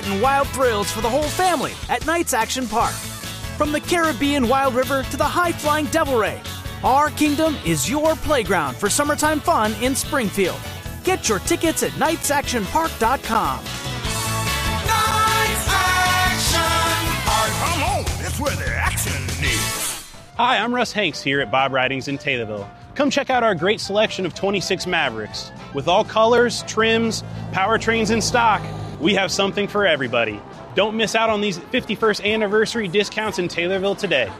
and wild thrills for the whole family at Knights Action Park. From the Caribbean Wild River to the high-flying Devil Ray, our kingdom is your playground for summertime fun in Springfield. Get your tickets at knightsactionpark.com. Knights Action Park. Come on, that's where the action is. Hi, I'm Russ Hanks here at Bob Ridings in Taylorville. Come check out our great selection of 26 Mavericks. With all colors, trims, powertrains in stock, we have something for everybody. Don't miss out on these 51st anniversary discounts in Taylorville today.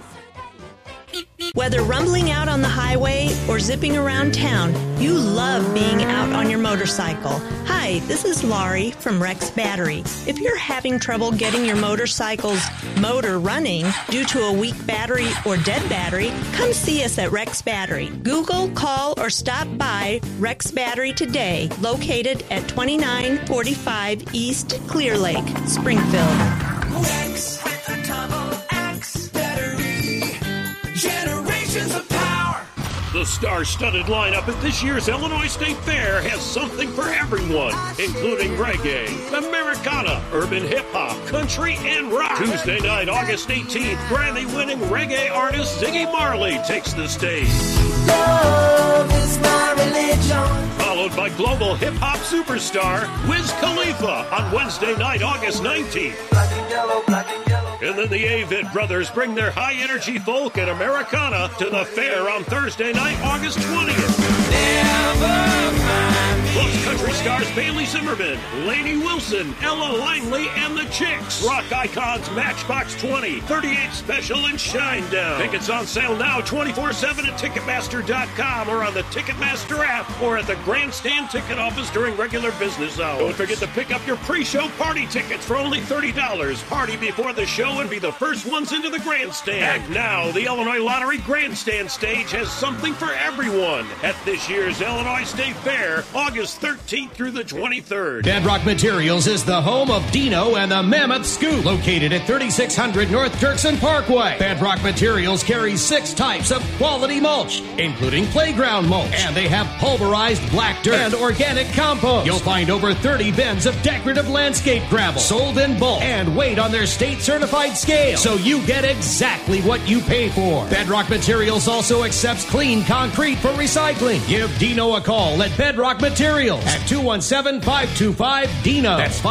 Whether rumbling out on the highway or zipping around town, you love being out on your motorcycle. Hi, this is Laurie from Rex Battery. If you're having trouble getting your motorcycle's motor running due to a weak battery or dead battery, come see us at Rex Battery. Google, call, or stop by Rex Battery today, located at 2945 East Clear Lake, Springfield. Rex with a double X battery. Generations of power. The star-studded lineup at this year's Illinois State Fair has something for everyone, including reggae, Americana, urban hip-hop, country, and rock. Tuesday night, August 18th, Grammy-winning reggae artist Ziggy Marley takes the stage. Love is my religion. Followed by global hip-hop superstar Wiz Khalifa on Wednesday night, August 19th. Black and yellow, black and yellow. And then the Avett Brothers bring their high-energy folk and Americana to the fair on Thursday night, August 20th. Never mind me. Plus country stars Bailey Zimmerman, Lainey Wilson, Ella Langley, and the Chicks. Rock icons Matchbox 20, 38 Special, and Shinedown. Tickets on sale now 24/7 at Ticketmaster.com or on the Ticketmaster app or at the Grandstand ticket office during regular business hours. Don't forget to pick up your pre-show party tickets for only $30. Party before the show and be the first ones into the Grandstand. Act now, the Illinois Lottery Grandstand stage has something for everyone at this year's Illinois State Fair, August 13th through the 23rd. Bedrock Materials is the home of Dino and the Mammoth Scoop, located at 3600 North Dirksen Parkway. Bedrock Materials carries 6 types of quality mulch, including playground mulch, and they have pulverized black dirt and organic compost. You'll find over 30 bins of decorative landscape gravel sold in bulk and weighed on their state-certified scale, so you get exactly what you pay for. Bedrock Materials also accepts clean concrete for recycling. Give Dino a call at Bedrock Materials at 217-525-DINO. That's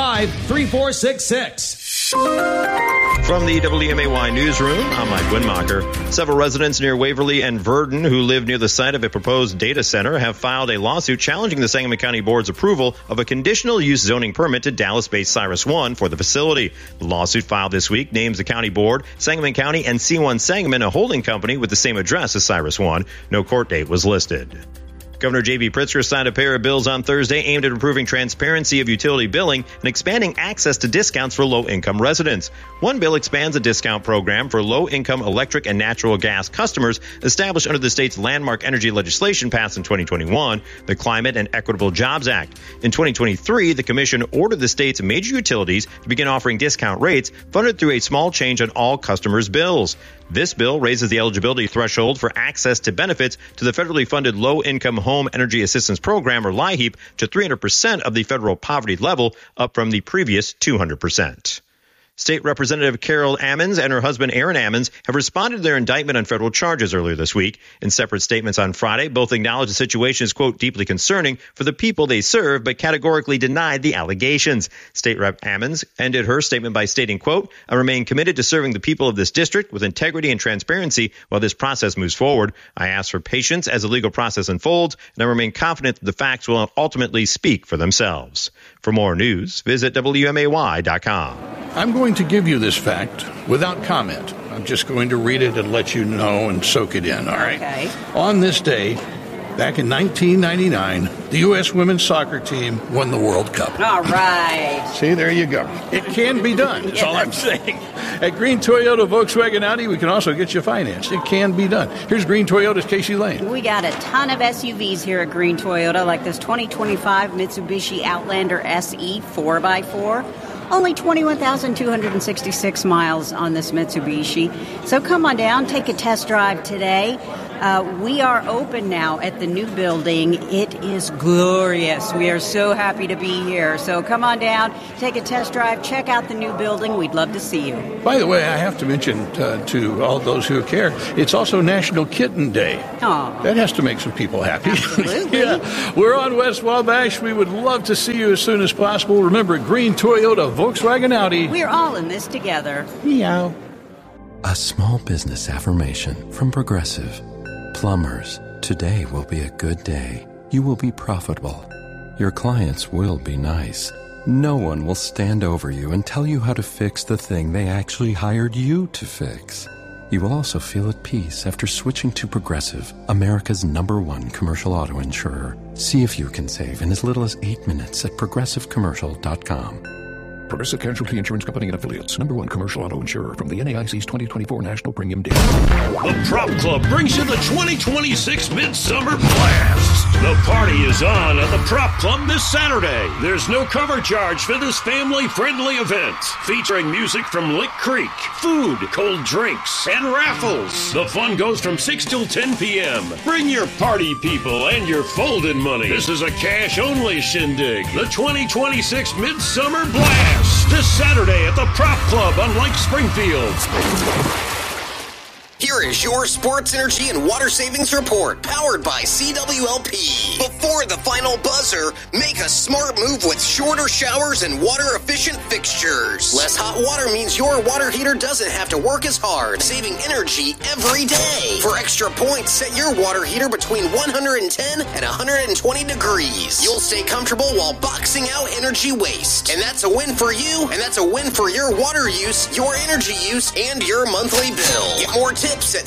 525-3466. From the WMAY newsroom, I'm Mike Winmacher. Several residents near Waverly and Verdon who live near the site of a proposed data center have filed a lawsuit challenging the Sangamon County Board's approval of a conditional use zoning permit to Dallas-based Cyrus One for the facility. The lawsuit filed this week names the county board, Sangamon County, and C1 Sangamon, a holding company with the same address as Cyrus One. No court date was listed. Governor J.B. Pritzker signed a pair of bills on Thursday aimed at improving transparency of utility billing and expanding access to discounts for low-income residents. One bill expands a discount program for low-income electric and natural gas customers established under the state's landmark energy legislation passed in 2021, the Climate and Equitable Jobs Act. In 2023, the commission ordered the state's major utilities to begin offering discount rates funded through a small change on all customers' bills. This bill raises the eligibility threshold for access to benefits to the federally funded Low-Income Home Energy Assistance Program, or LIHEAP, to 300% of the federal poverty level, up from the previous 200%. State Representative Carol Ammons and her husband Aaron Ammons have responded to their indictment on federal charges earlier this week. In separate statements on Friday, both acknowledged the situation is, quote, deeply concerning for the people they serve, but categorically denied the allegations. State Rep Ammons ended her statement by stating, quote, I remain committed to serving the people of this district with integrity and transparency while this process moves forward. I ask for patience as the legal process unfolds, and I remain confident that the facts will ultimately speak for themselves. For more news, visit WMAY.com. I'm going to give you this fact without comment. I'm just going to read it and let you know and soak it in, all right? Okay. On this day, back in 1999, the U.S. women's soccer team won the World Cup. All right. See, there you go. It can be done, that's all I'm saying. At Green Toyota, Volkswagen, Audi, we can also get you financed. It can be done. Here's Green Toyota's Casey Lane. We got a ton of SUVs here at Green Toyota, like this 2025 Mitsubishi Outlander SE 4x4. Only 21,266 miles on this Mitsubishi. So come on down, take a test drive today. We are open now at the new building. It is glorious. We are so happy to be here. So come on down, take a test drive, check out the new building. We'd love to see you. By the way, I have to mention to all those who care, it's also National Kitten Day. Aww. That has to make some people happy. Absolutely. Yeah. We're on West Wabash. We would love to see you as soon as possible. Remember, Green Toyota, Volkswagen Audi. We're all in this together. Meow. A small business affirmation from Progressive. Plumbers, today will be a good day. You will be profitable. Your clients will be nice. No one will stand over you and tell you how to fix the thing they actually hired you to fix. You will also feel at peace after switching to Progressive, America's #1 commercial auto insurer. See if you can save in as little as 8 minutes at progressivecommercial.com. Progressive Casualty Insurance Company and Affiliates. #1 commercial auto insurer from the NAIC's 2024 National Premium Data. The Prop Club brings you the 2026 Midsummer Blast. The party is on at the Prop Club this Saturday. There's no cover charge for this family-friendly event, featuring music from Lick Creek, food, cold drinks, and raffles. The fun goes from 6 till 10 p.m. Bring your party people and your folding money. This is a cash-only shindig. The 2026 Midsummer Blast. This Saturday at the Prop Club on Lake Springfield. Here is your Sports Energy and Water Savings Report, powered by CWLP. Before the final buzzer, make a smart move with shorter showers and water-efficient fixtures. Less hot water means your water heater doesn't have to work as hard, saving energy every day. For extra points, set your water heater between 110 and 120 degrees. You'll stay comfortable while boxing out energy waste. And that's a win for you, and that's a win for your water use, your energy use, and your monthly bill. Get more tips at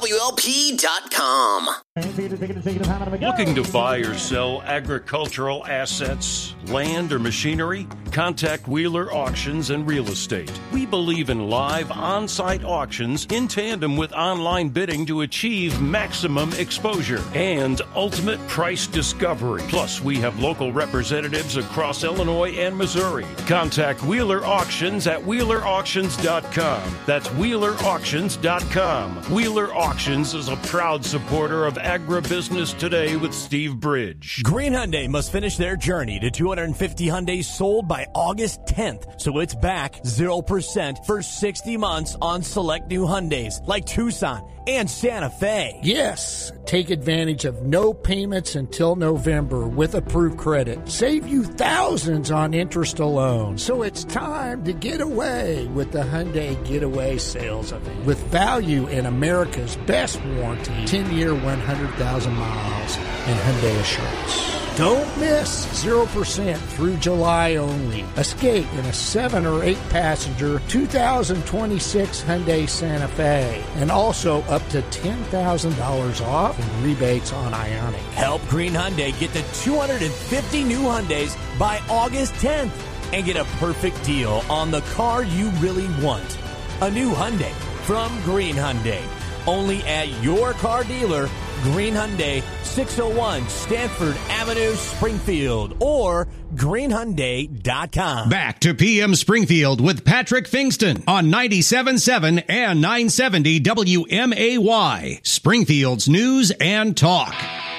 CWLP.com. Looking to buy or sell agricultural assets, land, or machinery? Contact Wheeler Auctions and Real Estate. We believe in live on-site auctions in tandem with online bidding to achieve maximum exposure and ultimate price discovery. Plus, we have local representatives across Illinois and Missouri. Contact Wheeler Auctions at WheelerAuctions.com. That's WheelerAuctions.com. Wheeler Auctions is a proud supporter of Agribusiness Today with Steve Bridge. Green Hyundai must finish their journey to 250 Hyundais sold by August 10th. So it's back 0% for 60 months on select new Hyundais like Tucson and Santa Fe. Yes, take advantage of no payments until November with approved credit. Save you thousands on interest alone. So it's time to get away with the Hyundai Getaway Sales Event. With value in America's best warranty, 10-year, 100,000 miles, and Hyundai Assurance. Don't miss 0% through July only. Escape in a 7 or 8 passenger 2026 Hyundai Santa Fe. And also up to $10,000 off in rebates on Ioniq. Help Green Hyundai get to 250 new Hyundais by August 10th and get a perfect deal on the car you really want. A new Hyundai from Green Hyundai. Only at your car dealer, Green Hyundai, 601 Stanford Avenue, Springfield, or greenhyundai.com. Back to PM Springfield with Patrick Fingston on 97.7 and 970 WMAY, Springfield's News and Talk.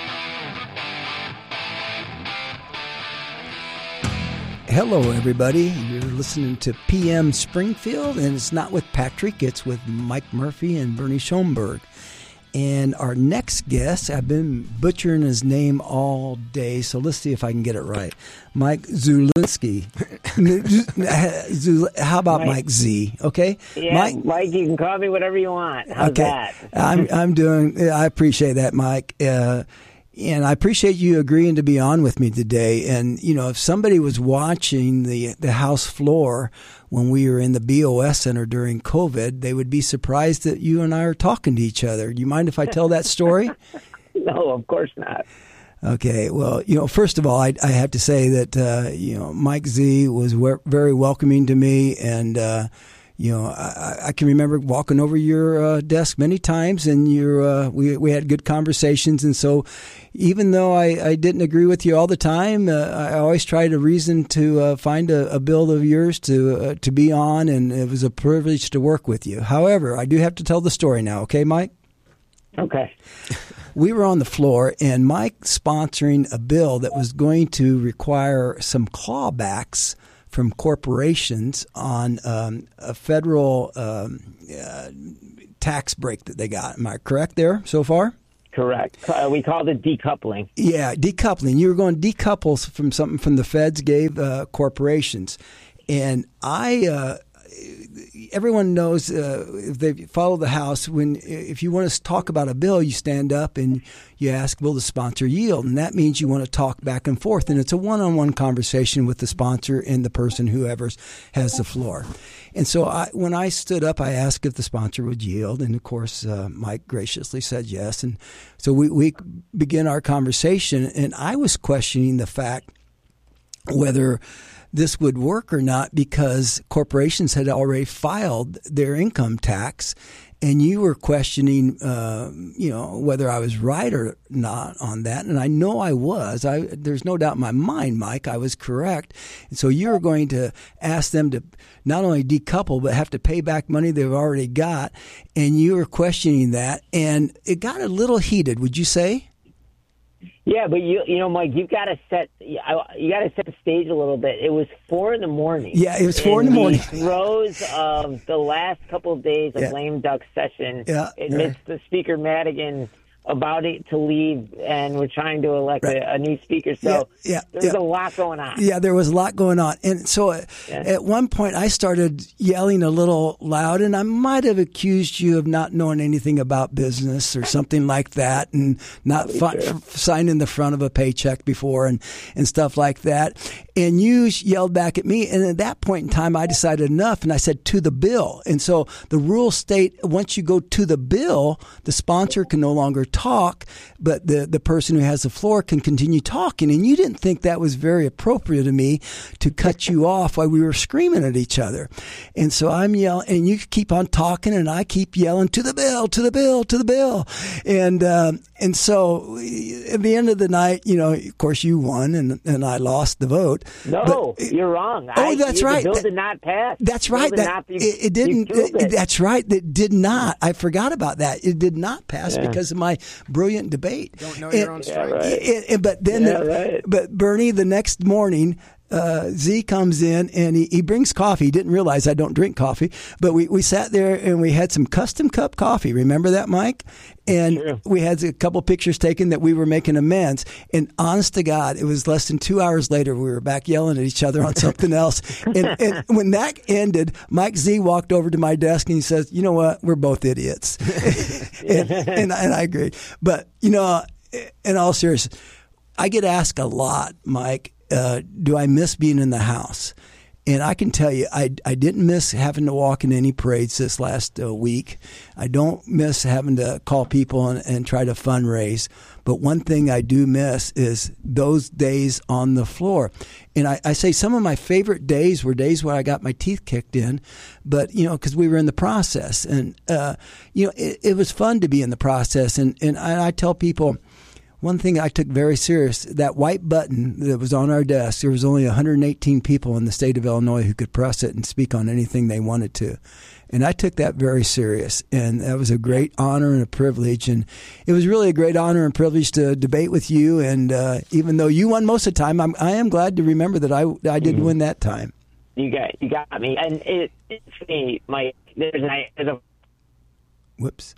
Hello, everybody. You're listening to PM Springfield, and it's not with Patrick. It's with Mike Murphy and Bernie Schoenberg. And our next guest, I've been butchering his name all day, so let's see if I can get it right. Mike Zulinski. How about Mike Z? Okay, yeah, Mike, you can call me whatever you want. How's that? I'm doing. I appreciate that, Mike. And I appreciate you agreeing to be on with me today. And, you know, if somebody was watching the House floor when we were in the BOS Center during COVID, they would be surprised that you and I are talking to each other. Do you mind if I tell that story? No, of course not. Okay. Well, you know, first of all, I have to say that, you know, Mike Z was very welcoming to me. And, you know, I can remember walking over your desk many times, and we had good conversations. And so, even though I didn't agree with you all the time, I always tried to reason to find a bill of yours to be on, and it was a privilege to work with you. However, I do have to tell the story now. Okay, Mike? Okay. We were on the floor, and Mike sponsoring a bill that was going to require some clawbacks from corporations on a federal tax break that they got. Am I correct there so far? Correct. We called it decoupling. Yeah, decoupling. You were going to decouple from something from the feds gave corporations. And everyone knows if they follow the House, if you want to talk about a bill, you stand up and you ask, will the sponsor yield? And that means you want to talk back and forth. And it's a one-on-one conversation with the sponsor and the person whoever has the floor. And so when I stood up, I asked if the sponsor would yield. And, of course, Mike graciously said yes. And so we began our conversation. And I was questioning the fact whether this would work or not because corporations had already filed their income tax. And you were questioning, whether I was right or not on that. And I know I was. There's no doubt in my mind, Mike, I was correct. And so you were going to ask them to not only decouple, but have to pay back money they've already got. And you were questioning that. And it got a little heated, would you say? Yeah, but Mike, you got to set the stage a little bit. It was 4 a.m. Yeah, it was 4 a.m. The throes of the last couple of days of lame duck session, amidst the Speaker Madigan about to leave, and we're trying to elect a new speaker. So there's a lot going on. Yeah, there was a lot going on. And so at one point I started yelling a little loud, and I might have accused you of not knowing anything about business or something like that, and not signing the front of a paycheck before and stuff like that. And you yelled back at me. And at that point in time, I decided enough, and I said, to the bill. And so the rules state once you go to the bill, the sponsor can no longer talk, but the person who has the floor can continue talking. And you didn't think that was very appropriate of me to cut you off while we were screaming at each other. And so I'm yelling, and you keep on talking, and I keep yelling, to the bill, to the bill, to the bill. And so at the end of the night, of course you won and I lost the vote. No, you're wrong. That's right. The bill did not pass. That's right. It didn't. That's right. It did not. I forgot about that. It did not pass because of my brilliant debate. Don't know your own strengths. But Bernie, the next morning, Z comes in and he brings coffee. He didn't realize I don't drink coffee, but we sat there and we had some custom cup coffee. Remember that, Mike? And we had a couple pictures taken that we were making amends. And honest to God, it was less than 2 hours later, we were back yelling at each other on something else. And when that ended, Mike Z walked over to my desk and he says, you know what? We're both idiots. and I agreed. But, in all seriousness, I get asked a lot, Mike, do I miss being in the House? And I can tell you, I didn't miss having to walk in any parades this last week. I don't miss having to call people and try to fundraise. But one thing I do miss is those days on the floor. And I say some of my favorite days were days where I got my teeth kicked in, but, because we were in the process. And, it was fun to be in the process. And I tell people, one thing I took very serious, that white button that was on our desk, there was only 118 people in the state of Illinois who could press it and speak on anything they wanted to. And I took that very serious. And that was a great honor and a privilege. And it was really a great honor and privilege to debate with you. And even though you won most of the time, I am glad to remember that I did win that time. You got me. And it's me, Mike. There's a whoops.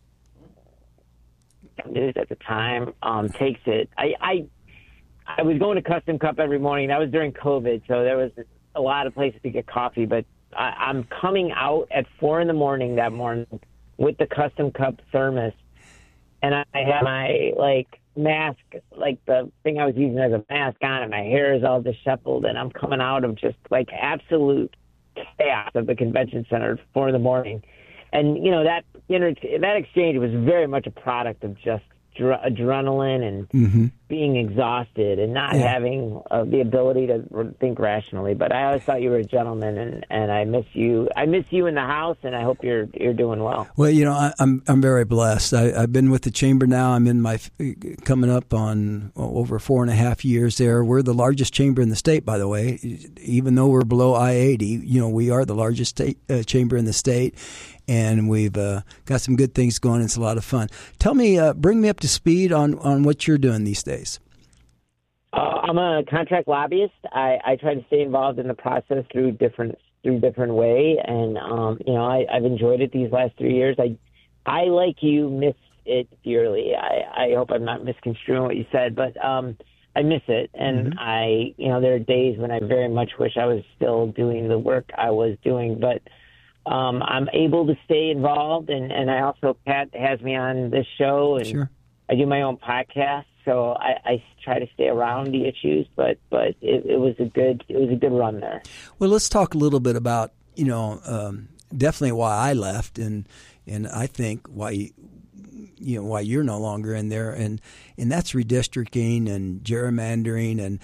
News at the time takes it. I was going to Custom Cup every morning. That was during COVID, so there was a lot of places to get coffee. But I'm coming out at 4 a.m. that morning with the Custom Cup thermos, and I have my mask, the thing I was using as a mask on, and my hair is all disheveled, and I'm coming out of just absolute chaos of the convention center at 4 a.m. And, that exchange was very much a product of just adrenaline and being exhausted and not having the ability to think rationally. But I always thought you were a gentleman, and I miss you. I miss you in the house, and I hope you're doing well. Well, I'm very blessed. I've been with the chamber now. I'm in my coming up on over 4.5 years there. We're the largest chamber in the state, by the way. Even though we're below I-80, we are the largest chamber in the state. And we've got some good things going. It's a lot of fun. Tell me, bring me up to speed on what you're doing these days. I'm a contract lobbyist. I try to stay involved in the process through different way, and I've enjoyed it these last 3 years. I like you miss it dearly. I hope I'm not misconstruing what you said, but I miss it, and there are days when I very much wish I was still doing the work I was doing, but. I'm able to stay involved, and I also, Pat has me on this show, and I do my own podcast, so I try to stay around the issues, but it was a good run there. Well, let's talk a little bit about, definitely why I left, and I think why you're no longer in there, and that's redistricting and gerrymandering, and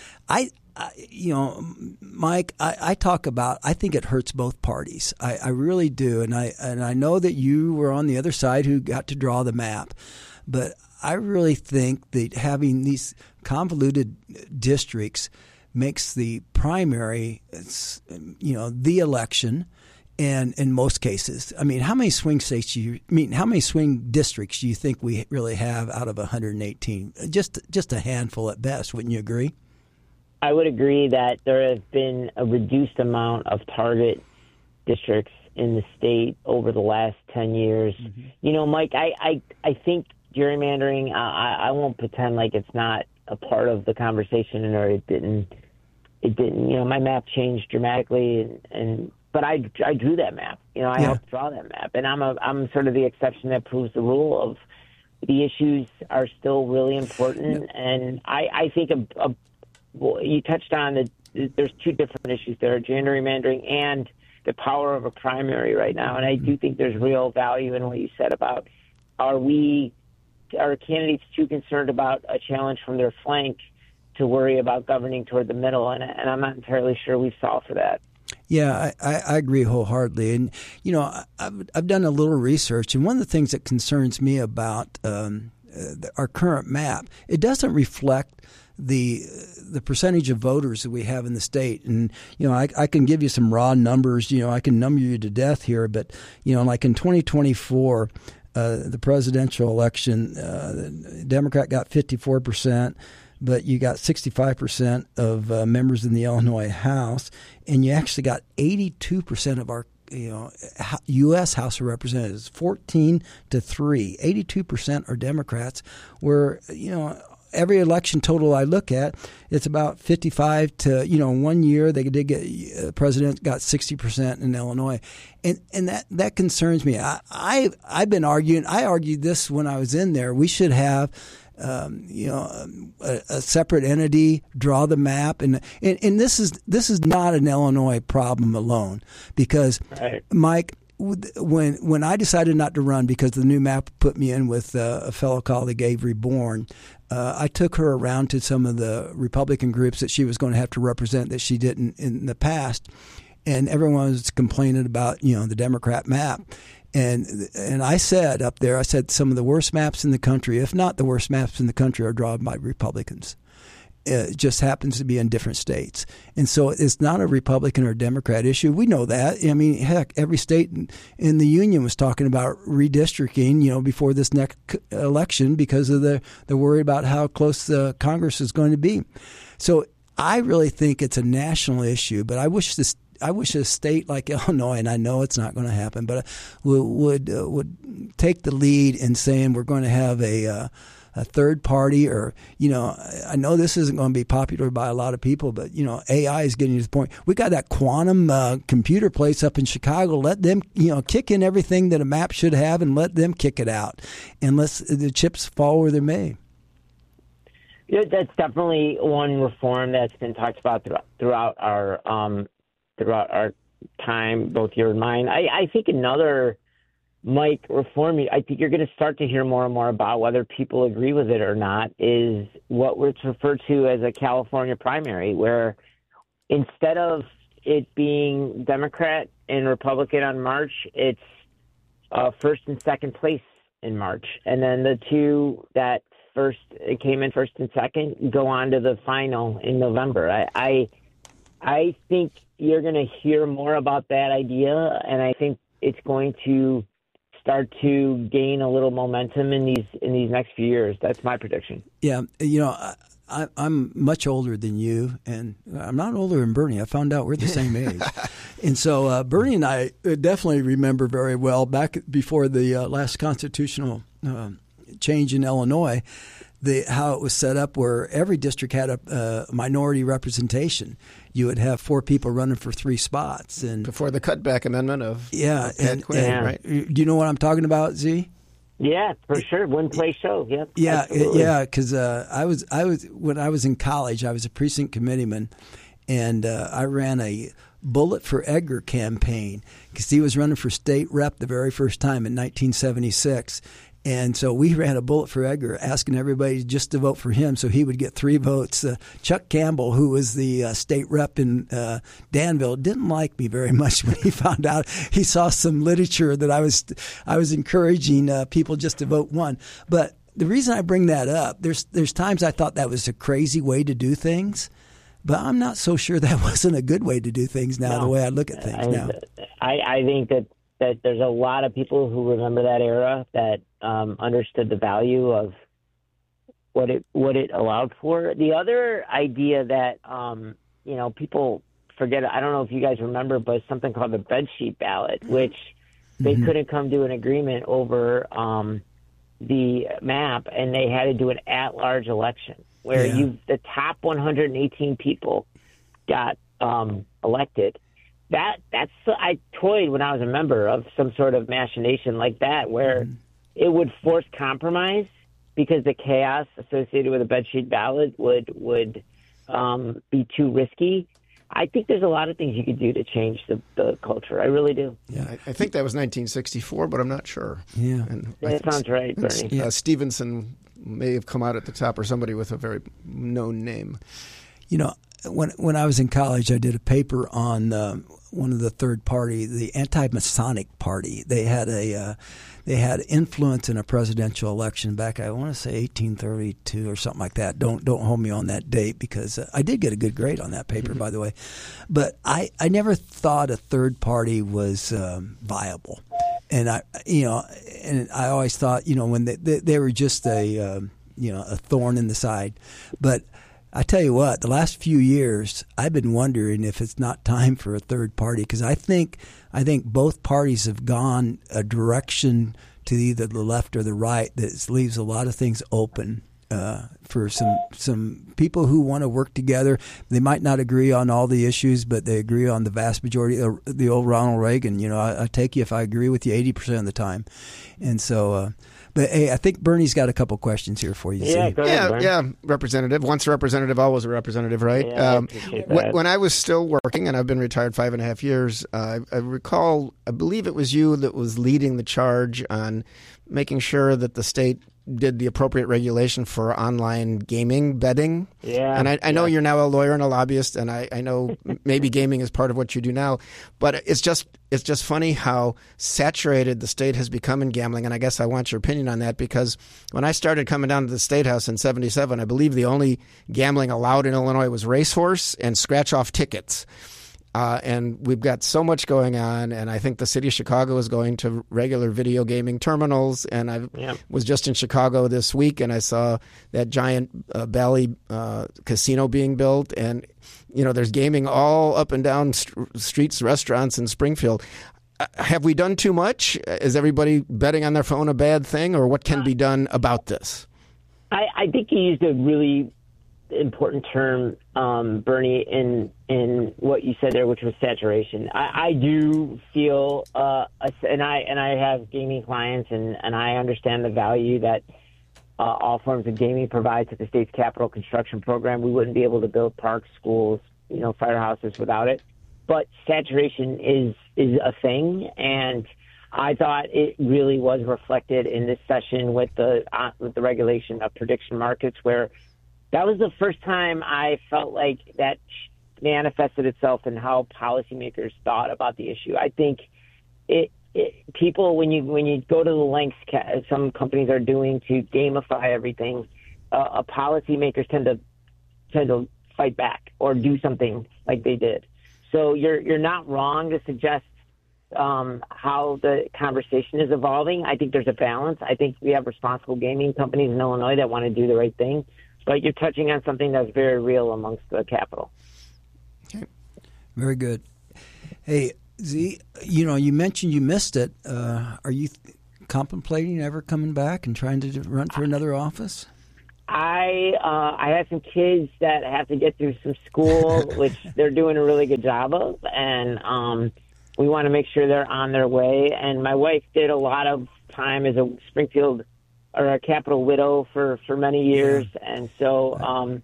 Mike, I talk about, I think it hurts both parties. I really do. And I know that you were on the other side who got to draw the map, but I really think that having these convoluted districts makes the primary, the election. And in most cases, I mean, how many swing states how many swing districts do you think we really have out of 118? Just a handful at best, wouldn't you agree? I would agree that there has been a reduced amount of target districts in the state over the last 10 years. Mike, I think gerrymandering, I won't pretend like it's not a part of the conversation, or it didn't, my map changed dramatically, but I drew that map. I helped draw that map, and I'm sort of the exception that proves the rule of the issues are still really important. And I think you touched on there's two different issues there, gerrymandering and the power of a primary right now. And I do think there's real value in what you said about are candidates too concerned about a challenge from their flank to worry about governing toward the middle? And I'm not entirely sure we've solved for that. Yeah, I agree wholeheartedly. And, I've done a little research, and one of the things that concerns me about our current map, it doesn't reflect the percentage of voters that we have in the state. And, I can give you some raw numbers, I can number you to death here, but, like in 2024, the presidential election, the Democrat got 54%, but you got 65% of members in the Illinois House, and you actually got 82% of our U.S. House of Representatives, 14-3. 82% are Democrats, where, every election total I look at, it's about 55 to, 1 year they did get, the president got 60% in Illinois. And that concerns me. I've been arguing, I argued this when I was in there, we should have, a separate entity, draw the map. And this is not an Illinois problem alone, because Mike, when I decided not to run because the new map put me in with a fellow colleague, Avery Bourne, I took her around to some of the Republican groups that she was going to have to represent that she didn't in the past, and everyone was complaining about the Democrat map. And I said up there, I said some of the worst maps in the country, if not the worst maps in the country, are drawn by Republicans. It just happens to be in different states. And so it's not a Republican or Democrat issue. We know that. I mean, heck, every state in the union was talking about redistricting, before this next election because of the worry about how close the Congress is going to be. So I really think it's a national issue, but I wish a state like Illinois, and I know it's not going to happen, but would take the lead in saying we're going to have a third party, or, I know this isn't going to be popular by a lot of people, but, AI is getting to the point. We got that quantum computer place up in Chicago. Let them, kick in everything that a map should have and let them kick it out, and let the chips fall where they may. Yeah, that's definitely one reform that's been talked about throughout our time, both your and mine. I think another Mike reform, I think you're going to start to hear more and more about, whether people agree with it or not, is what we're referred to as a California primary, where instead of it being Democrat and Republican on March, it's first and second place in March. And then the two that came in first and second go on to the final in November. I think you're going to hear more about that idea, and I think it's going to start to gain a little momentum in these next few years. That's my prediction. Yeah, I'm much older than you, and I'm not older than Bernie. I found out we're the same age. And so Bernie and I definitely remember very well back before the last constitutional change in Illinois, how it was set up where every district had a minority representation. You would have 4 people running for 3 spots. And before the cutback amendment of Pat Quinn, right? Do you know what I'm talking about, Z? Yeah, for sure. One play show. Yep. Yeah, because I was when I was in college, I was a precinct committeeman, and I ran a Bullet for Edgar campaign because he was running for state rep the very first time in 1976. And so we ran a Bullet for Edgar, asking everybody just to vote for him so he would get 3 votes. Chuck Campbell, who was the state rep in Danville, didn't like me very much when he found out. He saw some literature that I was encouraging people just to vote one. But the reason I bring that up, there's times I thought that was a crazy way to do things, but I'm not so sure that wasn't a good way to do things now, the way I look at things now. I think that there's a lot of people who remember that era that understood the value of what it allowed for. The other idea that people forget, I don't know if you guys remember, but something called the bedsheet ballot, which they couldn't come to an agreement over the map, and they had to do an at-large election where the top 118 people got elected. I toyed when I was a member of some sort of machination like that, where it would force compromise because the chaos associated with a bedsheet ballot would be too risky. I think there's a lot of things you could do to change the culture. I really do. Yeah, I think that was 1964, but I'm not sure. Yeah, and that sounds right, Bernie. Stevenson may have come out at the top, or somebody with a very known name. When I was in college, I did a paper on one of the third party, the anti-Masonic Party. They had influence in a presidential election back, I want to say 1832 or something like that. Don't hold me on that date because I did get a good grade on that paper, by the way. But I never thought a third party was viable, and I always thought when they were just a thorn in the side, but. I tell you what, the last few years, I've been wondering if it's not time for a third party because I think both parties have gone a direction to either the left or the right that leaves a lot of things open for some people who want to work together. They might not agree on all the issues, but they agree on the vast majority. The old Ronald Reagan, I take you if I agree with you 80% of the time, and so. But hey, I think Bernie's got a couple questions here for you. Yeah, go ahead, Bernie. Yeah, representative. Once a representative, always a representative, right? Yeah, I appreciate that. When I was still working, and I've been retired 5.5 years, I recall, I believe it was you that was leading the charge on making sure that the state did the appropriate regulation for online gaming betting. Yeah. And I know you're now a lawyer and a lobbyist, and I know maybe gaming is part of what you do now. But it's just funny how saturated the state has become in gambling, and I guess I want your opinion on that because when I started coming down to the State House in 1977, I believe the only gambling allowed in Illinois was racehorse and scratch-off tickets. And we've got so much going on, and I think the city of Chicago is going to regular video gaming terminals. And I was just in Chicago this week, and I saw that giant Bally casino being built. And, there's gaming all up and down streets, restaurants in Springfield. Have we done too much? Is everybody betting on their phone a bad thing, or what can be done about this? I think you used a really important term, Bernie, in what you said there, which was saturation. I do feel, and I have gaming clients, and I understand the value that all forms of gaming provide to the state's capital construction program. We wouldn't be able to build parks, schools, firehouses without it. But saturation is a thing, and I thought it really was reflected in this session with the regulation of prediction markets, where that was the first time I felt like that manifested itself in how policymakers thought about the issue. I think people, when you go to the lengths some companies are doing to gamify everything, policymakers tend to fight back or do something like they did. So you're not wrong to suggest how the conversation is evolving. I think there's a balance. I think we have responsible gaming companies in Illinois that want to do the right thing, but you're touching on something that's very real amongst the capital. Okay. Very good. Hey, Z, you mentioned you missed it. Are you contemplating ever coming back and trying to run for another office? I have some kids that have to get through some school, which they're doing a really good job of, and we want to make sure they're on their way. And my wife did a lot of time as a Springfield or a Capital widow for many years, and so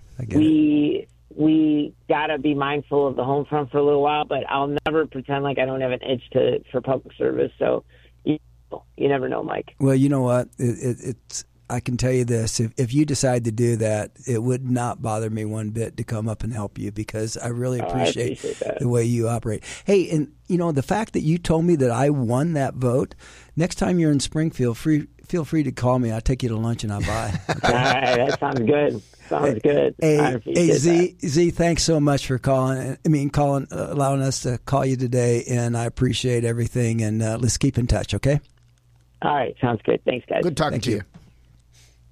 we got to be mindful of the home front for a little while. But I'll never pretend like I don't have an itch for public service. So you never know, Mike. Well, you know what? It's I can tell you this: if you decide to do that, it would not bother me one bit to come up and help you, because I really appreciate the way you operate. Hey, and the fact that you told me that I won that vote. Next time you're in Springfield, feel free to call me. I'll take you to lunch and I'll buy. Okay? All right, that sounds good. Sounds good. Hey, Z, thanks so much for calling. Allowing us to call you today, and I appreciate everything. And let's keep in touch. Okay. All right, sounds good. Thanks, guys. Good talking to you.